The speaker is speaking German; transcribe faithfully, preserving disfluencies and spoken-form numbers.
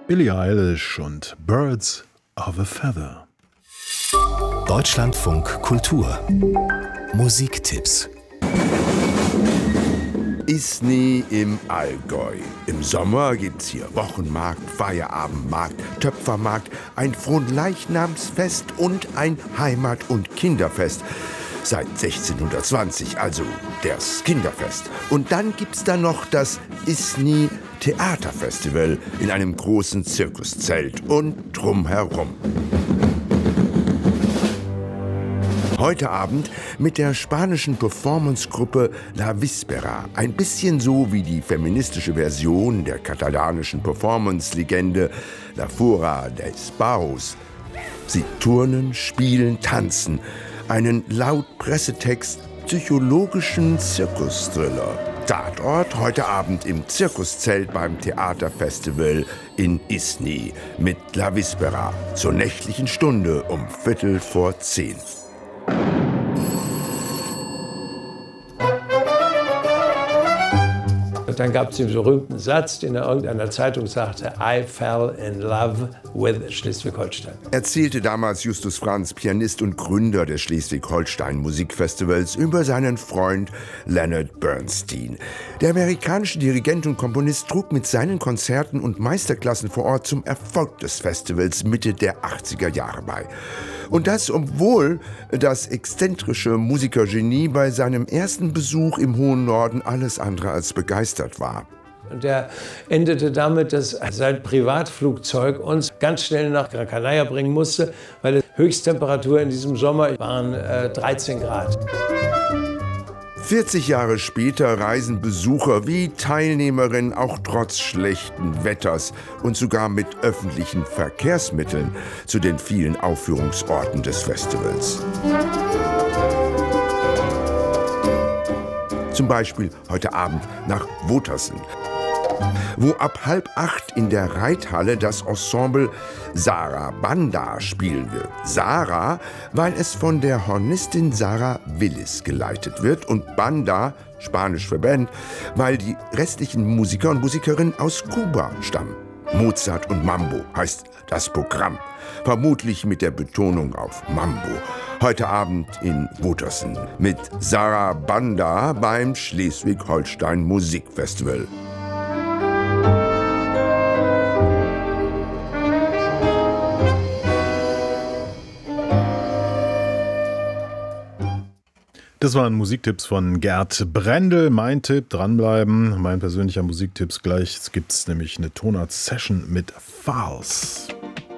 Billie Eilish und Birds of a Feather. Deutschlandfunk Kultur Musiktipps. Isny im Allgäu. Im Sommer gibt's hier Wochenmarkt, Feierabendmarkt, Töpfermarkt, ein Fronleichnamsfest und ein Heimat- und Kinderfest. Seit sechzehnhundertzwanzig, also das Kinderfest. Und dann gibt's da noch das Isny Theaterfestival in einem großen Zirkuszelt und drumherum. Heute Abend mit der spanischen Performancegruppe La Víspera. Ein bisschen so wie die feministische Version der katalanischen Performance-Legende La Fura dels Baus. Sie turnen, spielen, tanzen. Einen laut Pressetext psychologischen Zirkus-Thriller. Tatort heute Abend im Zirkuszelt beim Theaterfestival in Isny mit La Víspera zur nächtlichen Stunde um Viertel vor zehn. Dann gab es den berühmten Satz, den er in irgendeiner Zeitung sagte: I fell in love with Schleswig-Holstein. Erzählte damals Justus Franz, Pianist und Gründer des Schleswig-Holstein Musikfestivals, über seinen Freund Leonard Bernstein. Der amerikanische Dirigent und Komponist trug mit seinen Konzerten und Meisterklassen vor Ort zum Erfolg des Festivals Mitte der achtziger Jahre bei. Und das, obwohl das exzentrische Musikergenie bei seinem ersten Besuch im hohen Norden alles andere als begeistert war. Und der endete damit, dass sein Privatflugzeug uns ganz schnell nach Gran Canaria bringen musste, weil die Höchsttemperatur in diesem Sommer waren äh, dreizehn Grad. vierzig Jahre später reisen Besucher wie Teilnehmerinnen auch trotz schlechten Wetters und sogar mit öffentlichen Verkehrsmitteln zu den vielen Aufführungsorten des Festivals. Zum Beispiel heute Abend nach Wotersen, wo ab halb acht in der Reithalle das Ensemble Sarah Banda spielen wird. Sarah, weil es von der Hornistin Sarah Willis geleitet wird, und Banda, Spanisch für Band, weil die restlichen Musiker und Musikerinnen aus Kuba stammen. Mozart und Mambo heißt das Programm, vermutlich mit der Betonung auf Mambo. Heute Abend in Wotersen mit Sarah Banda beim Schleswig-Holstein Musikfestival. Das waren Musiktipps von Gerd Brendel. Mein Tipp, dranbleiben. Mein persönlicher Musiktipps gleich. Es gibt nämlich eine Tonart-Session mit Falls.